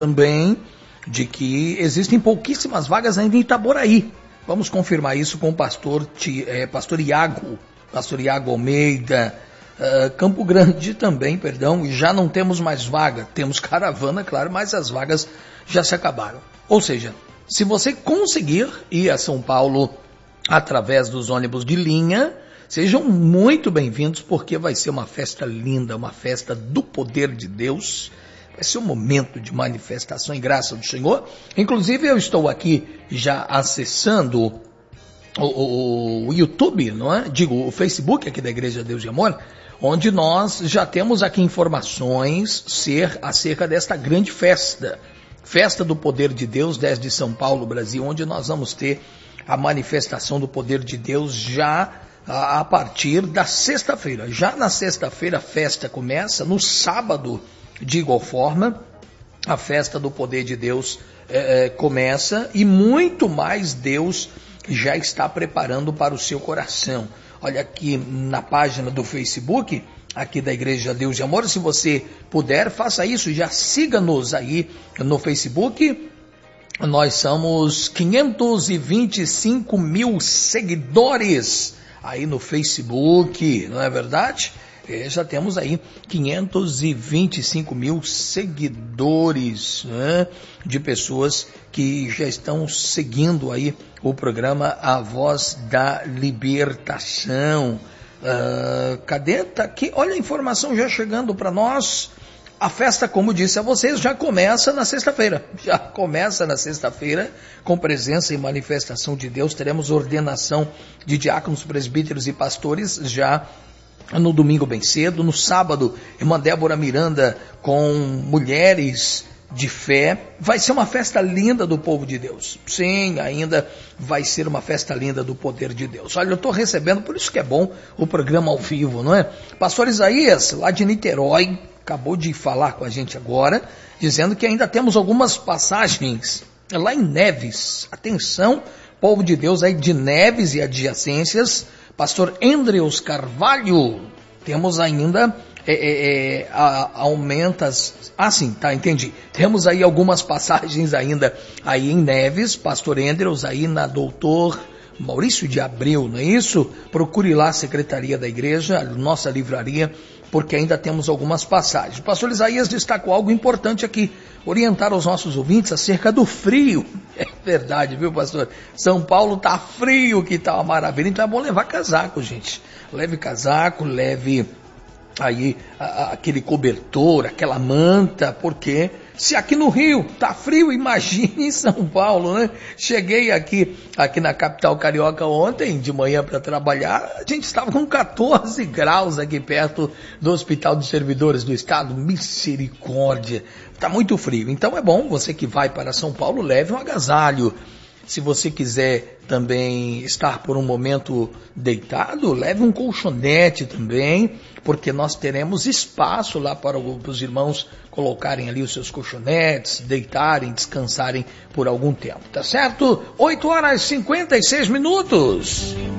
também de que existem pouquíssimas vagas ainda em Itaboraí. Vamos confirmar isso com o pastor Iago Almeida. Campo Grande também, já não temos mais vaga. Temos caravana, claro, mas as vagas já se acabaram. Ou seja, se você conseguir ir a São Paulo através dos ônibus de linha, sejam muito bem-vindos, porque vai ser uma festa linda, uma festa do poder de Deus. Vai ser um momento de manifestação e graça do Senhor. Inclusive, eu estou aqui já acessando o YouTube, não é? O Facebook aqui da Igreja Deus de Amor, onde nós já temos aqui informações acerca desta grande festa do poder de Deus desde São Paulo, Brasil, onde nós vamos ter a manifestação do poder de Deus já a partir da sexta-feira. Já na sexta-feira a festa começa, no sábado de igual forma a festa do poder de Deus começa, e muito mais Deus já está preparando para o seu coração. Olha aqui na página do Facebook, aqui da Igreja Deus de Amor, se você puder, faça isso, já siga-nos aí no Facebook. Nós somos 525 mil seguidores aí no Facebook, não é verdade? Já temos aí 525 mil seguidores, né, de pessoas que já estão seguindo aí o programa A Voz da Libertação. Cadê? Tá aqui, olha a informação já chegando para nós. A festa, como disse a vocês, já começa na sexta-feira. Já começa na sexta-feira, com presença e manifestação de Deus. Teremos ordenação de diáconos, presbíteros e pastores já no domingo bem cedo. No sábado, irmã Débora Miranda com mulheres de fé. Vai ser uma festa linda do povo de Deus. Sim, ainda vai ser uma festa linda do poder de Deus. Olha, eu estou recebendo, por isso que é bom o programa ao vivo, não é? Pastor Isaías, lá de Niterói, acabou de falar com a gente agora, dizendo que ainda temos algumas passagens lá em Neves. Atenção, povo de Deus aí de Neves e adjacências. Pastor Andreus Carvalho, temos ainda entendi. Temos aí algumas passagens ainda aí em Neves, Pastor Andreus aí na Doutor Maurício de Abreu, não é isso? Procure lá a secretaria da igreja, nossa livraria, porque ainda temos algumas passagens. O pastor Isaías destacou algo importante aqui, orientar os nossos ouvintes acerca do frio. É verdade, viu, pastor? São Paulo tá frio, que tá uma maravilha, então é bom levar casaco, gente. Leve casaco, leve aí aquele cobertor, aquela manta, porque se aqui no Rio tá frio, imagine em São Paulo, né? Cheguei aqui na capital carioca ontem de manhã para trabalhar, a gente estava com 14 graus aqui perto do Hospital dos Servidores do Estado. Misericórdia, tá muito frio. Então é bom, você que vai para São Paulo, leve um agasalho. Se você quiser também estar por um momento deitado, leve um colchonete também, porque nós teremos espaço lá para os irmãos colocarem ali os seus colchonetes, deitarem, descansarem por algum tempo, tá certo? 8 horas e 56 minutos.